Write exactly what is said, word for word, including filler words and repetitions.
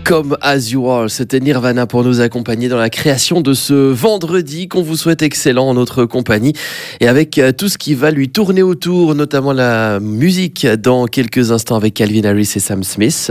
Come As You Are, c'était Nirvana pour nous accompagner dans la création de ce vendredi qu'on vous souhaite excellent en notre compagnie et avec tout ce qui va lui tourner autour, notamment la musique dans quelques instants avec Calvin Harris et Sam Smith.